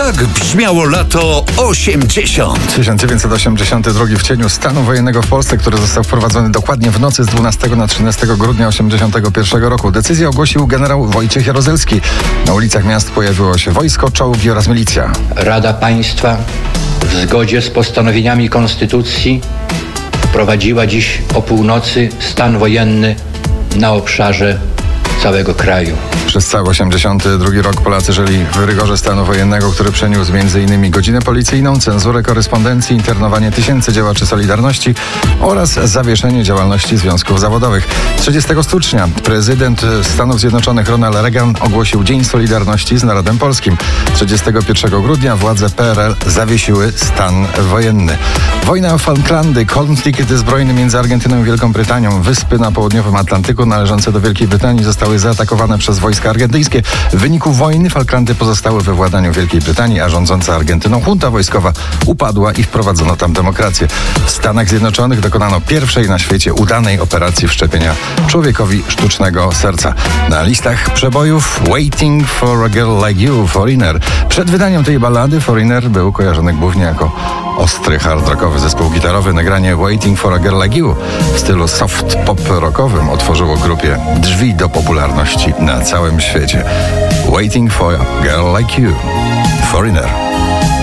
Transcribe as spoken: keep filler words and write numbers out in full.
Tak brzmiało lato osiemdziesiąt. tysiąc dziewięćset osiemdziesiąty drugi w cieniu stanu wojennego w Polsce, który został wprowadzony dokładnie w nocy z dwunastego na trzynastego grudnia osiemdziesiątego pierwszego roku. Decyzję ogłosił generał Wojciech Jaruzelski. Na ulicach miast pojawiło się wojsko, czołgi oraz milicja. Rada Państwa w zgodzie z postanowieniami Konstytucji wprowadziła dziś o północy stan wojenny na obszarze całego kraju. Przez cały osiemdziesiąty drugi rok Polacy żyli w rygorze stanu wojennego, który przeniósł między innymi godzinę policyjną, cenzurę korespondencji, internowanie tysięcy działaczy Solidarności oraz zawieszenie działalności związków zawodowych. trzydziestego stycznia prezydent Stanów Zjednoczonych Ronald Reagan ogłosił Dzień Solidarności z narodem polskim. trzydziestego pierwszego grudnia władze P R L zawiesiły stan wojenny. Wojna o Falklandy, konflikt zbrojny między Argentyną i Wielką Brytanią. Wyspy na południowym Atlantyku należące do Wielkiej Brytanii zostały zaatakowane przez wojska argentyńskie. W wyniku wojny Falklandy pozostały we władaniu Wielkiej Brytanii, a rządząca Argentyną junta wojskowa upadła i wprowadzono tam demokrację. W Stanach Zjednoczonych dokonano pierwszej na świecie udanej operacji wszczepienia człowiekowi sztucznego serca. Na listach przebojów Waiting for a Girl Like You, Foreigner. Przed wydaniem tej ballady Foreigner był kojarzony głównie jako ostry hard rockowy zespół gitarowy. Nagranie Waiting for a Girl Like You w stylu soft pop rockowym otworzyło grupie drzwi do popularności na całym świecie. Waiting for a Girl Like You, Foreigner.